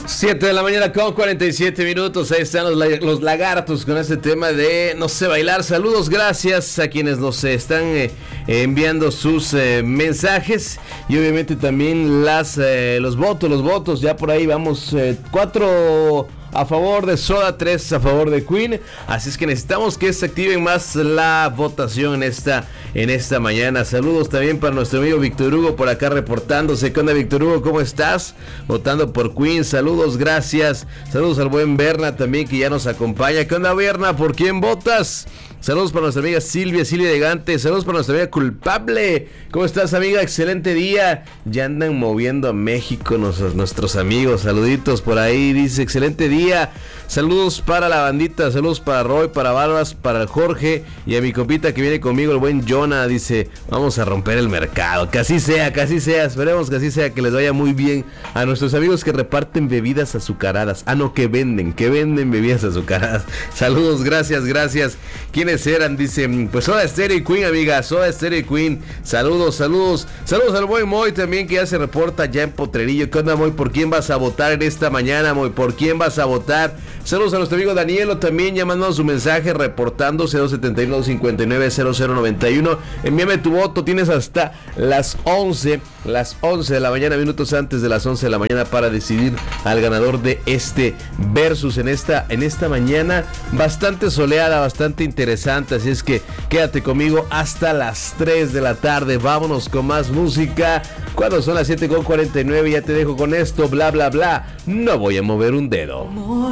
7 de la mañana con 47 minutos. Ahí están los lagartos con este tema de no sé bailar. Saludos, gracias a quienes nos están enviando sus mensajes. Y obviamente también los votos. Ya por ahí vamos 4 a favor de Soda, 3 a favor de Queen. Así es que necesitamos que se activen más la votación en esta mañana. Saludos también para nuestro amigo Víctor Hugo por acá reportándose. ¿Qué onda, Víctor Hugo? ¿Cómo estás? Votando por Queen. Saludos, gracias. Saludos al buen Berna también, que ya nos acompaña. ¿Qué onda, Berna? ¿Por quién votas? Saludos para nuestra amiga Silvia Elegante. Saludos para nuestra amiga Culpable. ¿Cómo estás, amiga? Excelente día. Ya andan moviendo a México nuestros amigos. Saluditos por ahí. Dice, excelente día. Saludos para la bandita. Saludos para Roy, para Barbas, para el Jorge y a mi compita que viene conmigo, el buen Jonah. Dice, vamos a romper el mercado. Que así sea, que así sea. Esperemos que así sea, que les vaya muy bien a nuestros amigos que reparten bebidas azucaradas. Que venden bebidas azucaradas. Saludos, gracias. ¿Quiénes eran? Dicen, pues Soda Stereo y Queen, amiga. Soda Stereo y Queen. Saludos al buen Moy también, que ya se reporta ya en Potrerillo. ¿Qué onda, Moy? ¿Por quién vas a votar en esta mañana, Moy? ¿Por quién vas a votar? Saludos a nuestro amigo Danielo también, ya mandando su mensaje, reportándose 271-590091. Envíame tu voto, tienes hasta las 11 de la mañana, minutos antes de las 11 de la mañana, para decidir al ganador de este versus en esta mañana bastante soleada, bastante interesante. Así es que quédate conmigo hasta las 3 de la tarde. Vámonos con más música. Cuando son las 7:49, ya te dejo con esto, bla bla bla. No voy a mover un dedo.